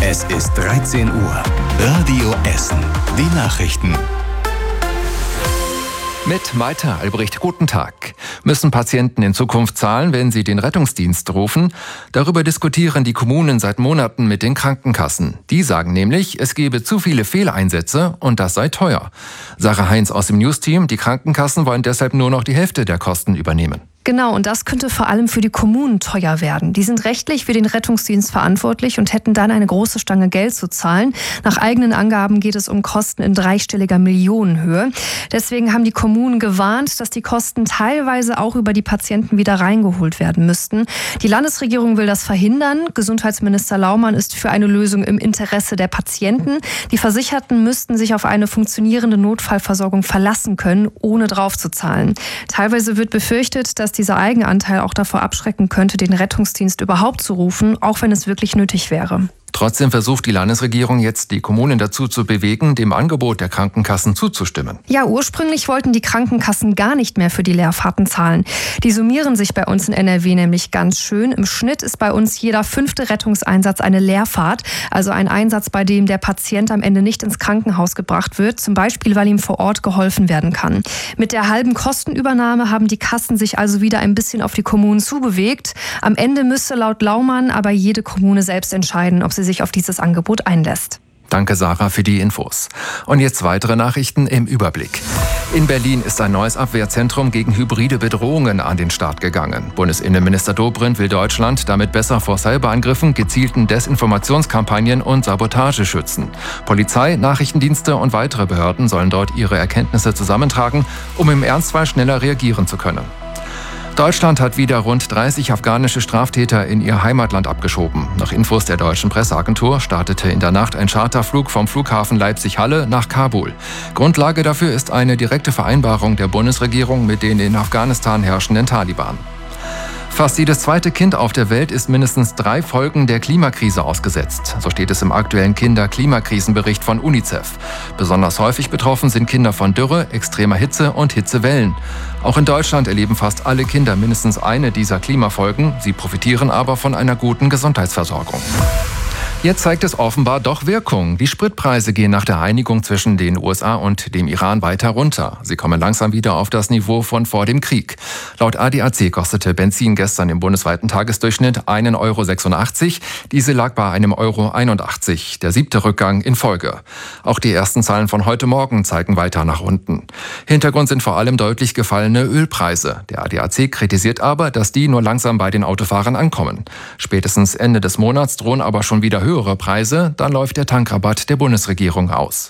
Es ist 13 Uhr. Radio Essen. Die Nachrichten. Mit Malte Albrecht, guten Tag. Müssen Patienten in Zukunft zahlen, wenn sie den Rettungsdienst rufen? Darüber diskutieren die Kommunen seit Monaten mit den Krankenkassen. Die sagen nämlich, es gebe zu viele Fehleinsätze und das sei teuer. Sarah Heinz aus dem News-Team, die Krankenkassen wollen deshalb nur noch die Hälfte der Kosten übernehmen. Genau, und das könnte vor allem für die Kommunen teuer werden. Die sind rechtlich für den Rettungsdienst verantwortlich und hätten dann eine große Stange Geld zu zahlen. Nach eigenen Angaben geht es um Kosten in dreistelliger Millionenhöhe. Deswegen haben die Kommunen gewarnt, dass die Kosten teilweise auch über die Patienten wieder reingeholt werden müssten. Die Landesregierung will das verhindern. Gesundheitsminister Laumann ist für eine Lösung im Interesse der Patienten. Die Versicherten müssten sich auf eine funktionierende Notfallversorgung verlassen können, ohne draufzuzahlen. Teilweise wird befürchtet, dass dieser Eigenanteil auch davor abschrecken könnte, den Rettungsdienst überhaupt zu rufen, auch wenn es wirklich nötig wäre. Trotzdem versucht die Landesregierung jetzt, die Kommunen dazu zu bewegen, dem Angebot der Krankenkassen zuzustimmen. Ja, ursprünglich wollten die Krankenkassen gar nicht mehr für die Leerfahrten zahlen. Die summieren sich bei uns in NRW nämlich ganz schön. Im Schnitt ist bei uns jeder 5. Rettungseinsatz eine Leerfahrt, also ein Einsatz, bei dem der Patient am Ende nicht ins Krankenhaus gebracht wird, zum Beispiel, weil ihm vor Ort geholfen werden kann. Mit der halben Kostenübernahme haben die Kassen sich also wieder ein bisschen auf die Kommunen zubewegt. Am Ende müsste laut Laumann aber jede Kommune selbst entscheiden, ob sie sich auf dieses Angebot einlässt. Danke, Sarah, für die Infos. Und jetzt weitere Nachrichten im Überblick. In Berlin ist ein neues Abwehrzentrum gegen hybride Bedrohungen an den Start gegangen. Bundesinnenminister Dobrindt will Deutschland damit besser vor Cyberangriffen, gezielten Desinformationskampagnen und Sabotage schützen. Polizei, Nachrichtendienste und weitere Behörden sollen dort ihre Erkenntnisse zusammentragen, um im Ernstfall schneller reagieren zu können. Deutschland hat wieder rund 30 afghanische Straftäter in ihr Heimatland abgeschoben. Nach Infos der deutschen Presseagentur startete in der Nacht ein Charterflug vom Flughafen Leipzig-Halle nach Kabul. Grundlage dafür ist eine direkte Vereinbarung der Bundesregierung mit den in Afghanistan herrschenden Taliban. Fast jedes zweite Kind auf der Welt ist mindestens 3 Folgen der Klimakrise ausgesetzt. So steht es im aktuellen Kinder-Klimakrisenbericht von UNICEF. Besonders häufig betroffen sind Kinder von Dürre, extremer Hitze und Hitzewellen. Auch in Deutschland erleben fast alle Kinder mindestens eine dieser Klimafolgen. Sie profitieren aber von einer guten Gesundheitsversorgung. Jetzt zeigt es offenbar doch Wirkung. Die Spritpreise gehen nach der Einigung zwischen den USA und dem Iran weiter runter. Sie kommen langsam wieder auf das Niveau von vor dem Krieg. Laut ADAC kostete Benzin gestern im bundesweiten Tagesdurchschnitt 1,86 €. Diese lag bei einem €1,81, der 7. Rückgang in Folge. Auch die ersten Zahlen von heute Morgen zeigen weiter nach unten. Hintergrund sind vor allem deutlich gefallene Ölpreise. Der ADAC kritisiert aber, dass die nur langsam bei den Autofahrern ankommen. Spätestens Ende des Monats drohen aber schon wieder höhere Preise, dann läuft der Tankrabatt der Bundesregierung aus.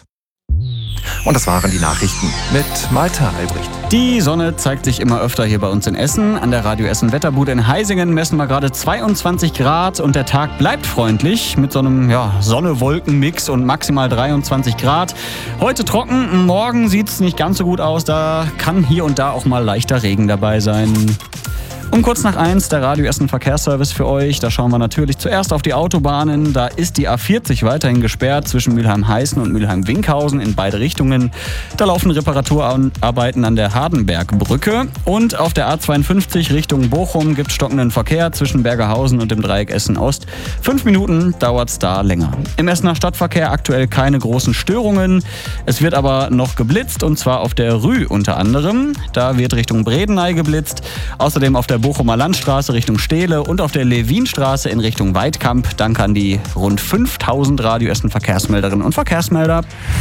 Und das waren die Nachrichten mit Malte Albrecht. Die Sonne zeigt sich immer öfter hier bei uns in Essen. An der Radio Essen Wetterbude in Heisingen messen wir gerade 22 Grad und der Tag bleibt freundlich mit so einem Sonne-Wolken-Mix und maximal 23 Grad. Heute trocken, morgen sieht es nicht ganz so gut aus. Da kann hier und da auch mal leichter Regen dabei sein. Um kurz nach 1 der Radio Essen Verkehrsservice für euch. Da schauen wir natürlich zuerst auf die Autobahnen. Da ist die A40 weiterhin gesperrt zwischen Mülheim-Heißen und Mülheim-Winkhausen in beide Richtungen. Da laufen Reparaturarbeiten an der Hardenbergbrücke. Und auf der A52 Richtung Bochum gibt es stockenden Verkehr zwischen Bergerhausen und dem Dreieck Essen-Ost. 5 Minuten dauert es da länger. Im Essener Stadtverkehr aktuell keine großen Störungen. Es wird aber noch geblitzt und zwar auf der Rü unter anderem. Da wird Richtung Bredeney geblitzt. Außerdem auf der Bochumer Landstraße Richtung Stehle und auf der Lewinstraße in Richtung Weidkamp. Danke an die rund 5000 Radio Essen Verkehrsmelderinnen und Verkehrsmelder.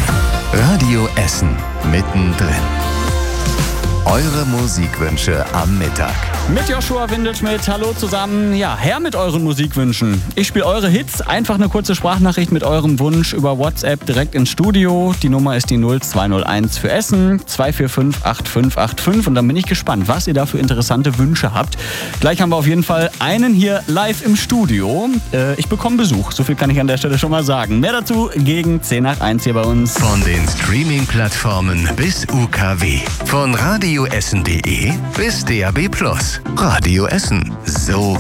Radio Essen mittendrin. Eure Musikwünsche am Mittag. Mit Joshua Windelschmidt, hallo zusammen. Ja, her mit euren Musikwünschen. Ich spiele eure Hits, einfach eine kurze Sprachnachricht mit eurem Wunsch über WhatsApp direkt ins Studio. Die Nummer ist die 0201 für Essen, 245 8585 und dann bin ich gespannt, was ihr da für interessante Wünsche habt. Gleich haben wir auf jeden Fall einen hier live im Studio. Ich bekomme Besuch, so viel kann ich an der Stelle schon mal sagen. Mehr dazu gegen 10 nach 1 hier bei uns. Von den Streaming-Plattformen bis UKW. Von radioessen.de bis DAB+. Radio Essen. So